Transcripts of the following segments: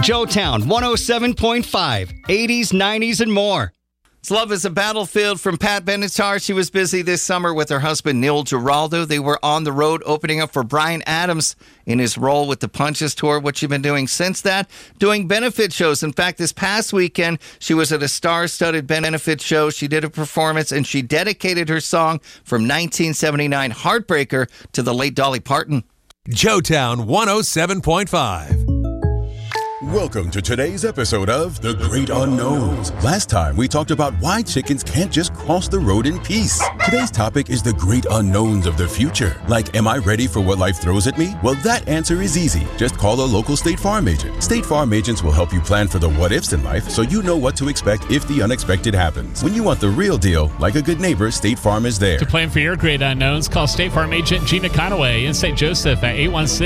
Joetown 107.5, 80s, 90s, and more. Love is a Battlefield from Pat Benatar. She was busy this summer with her husband, Neil Giraldo. They were on the road opening up for Bryan Adams in his role with the Punches Tour. What she's been doing since that? Doing benefit shows. In fact, this past weekend, she was at a star-studded benefit show. She did a performance, and she dedicated her song from 1979, Heartbreaker, to the late Dolly Parton. Joetown 107.5. Welcome to today's episode of The Great Unknowns. Last time, we talked about why chickens can't just cross the road in peace. Today's topic is the great unknowns of the future. Like, am I ready for what life throws at me? Well, that answer is easy. Just call a local State Farm agent. State Farm agents will help you plan for the what-ifs in life so you know what to expect if the unexpected happens. When you want the real deal, like a good neighbor, State Farm is there. To plan for your great unknowns, call State Farm agent Gina Conaway in St. Joseph at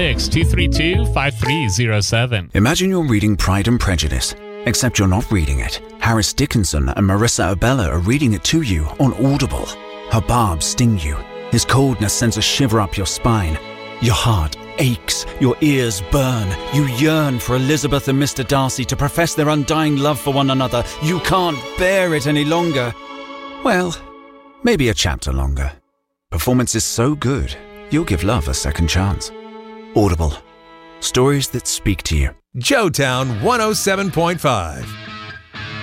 816-232-5307. Imagine you're reading Pride and Prejudice, except you're not reading it. Harris Dickinson and Marissa Abella are reading it to you on Audible. Her barbs sting you. His coldness sends a shiver up your spine. Your heart aches. Your ears burn. You yearn for Elizabeth and Mr. Darcy to profess their undying love for one another. You can't bear it any longer. Well, maybe a chapter longer. Performance is so good, you'll give love a second chance. Audible. Stories that speak to you. Joetown 107.5.